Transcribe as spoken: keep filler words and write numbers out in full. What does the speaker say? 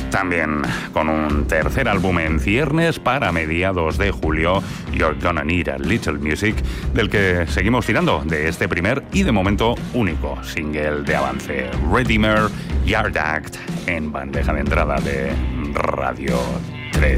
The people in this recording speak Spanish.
También con un tercer álbum en ciernes para mediados de julio, You're Gonna Need a Little Music, del que seguimos tirando de este primer y de momento único single de avance, Redeemer Yard Act, en bandeja de entrada de Radio